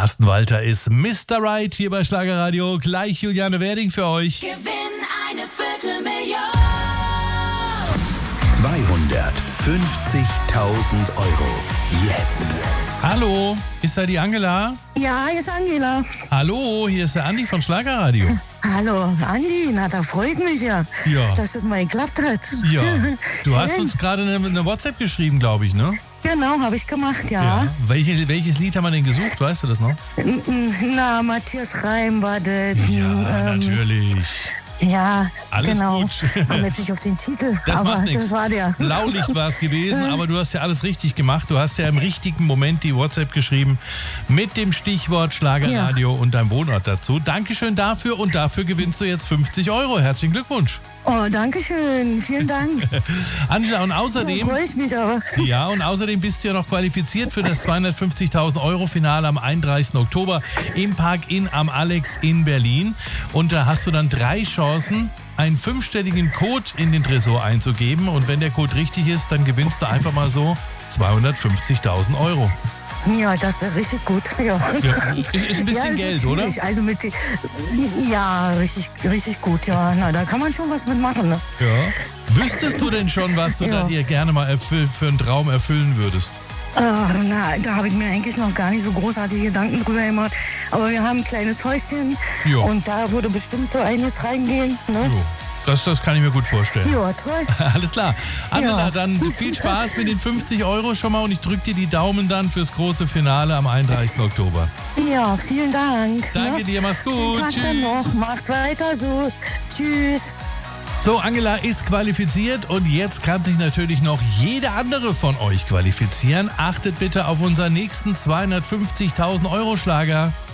Carsten Walter ist Mr. Right hier bei Schlagerradio. Gleich Juliane Werding für euch. Gewinn eine Viertelmillion. 250.000 Euro. Jetzt. Hallo, ist da die Angela? Ja, hier ist Angela. Hallo, hier ist der Andi von Schlagerradio. Hallo, Andi, na, da freut mich ja, dass das mal geklappt hat. Ja, du Schön. hast uns gerade eine WhatsApp geschrieben, glaube ich, ne? Genau, habe ich gemacht, ja. Welches Lied haben wir denn gesucht, weißt du das noch? Na, Matthias Reim war das. Ja, natürlich. Ja, Alles genau. gut. Ich komme jetzt nicht auf den Titel, Das aber macht nichts. das war der. Blaulicht war es gewesen, aber du hast ja alles richtig gemacht. Du hast ja im richtigen Moment die WhatsApp geschrieben mit dem Stichwort Schlagerradio und deinem Wohnort dazu. Dankeschön dafür und dafür gewinnst du jetzt 50 Euro. Herzlichen Glückwunsch. Oh, danke schön. Vielen Dank. Angela, und Da außerdem... freue ich mich aber. Ja, und außerdem bist du ja noch qualifiziert für das 250.000 Euro Finale am 31. Oktober im Park Inn am Alex in Berlin. Und da hast du dann 3 Chancen, einen 5-stelligen Code in den Tresor einzugeben. Und wenn der Code richtig ist, dann gewinnst du einfach mal so 250.000 Euro. Ja, das wäre richtig gut. Ja, Ist ein bisschen Geld, ist oder? schwierig. Also ja, richtig gut. Ja, na, da kann man schon was mitmachen. Ne? Ja. Wüsstest du denn schon, was du da dir gerne mal für einen Traum erfüllen würdest? Na, da habe ich mir eigentlich noch gar nicht so großartige Gedanken drüber gemacht. Aber wir haben ein kleines Häuschen Ja. und da würde bestimmt so einiges reingehen. Ne? Jo. Das kann ich mir gut vorstellen. Ja, toll. Alles klar. Angela, Ja. dann viel Spaß mit den 50 Euro schon mal und ich drücke dir die Daumen dann fürs große Finale am 31. Oktober. Ja, vielen Dank. Danke dir, mach's gut. Schönen Tag dann noch. Macht weiter so. Tschüss. So, Angela ist qualifiziert und jetzt kann sich natürlich noch jede andere von euch qualifizieren. Achtet bitte auf unseren nächsten 250.000 Euro Schlager.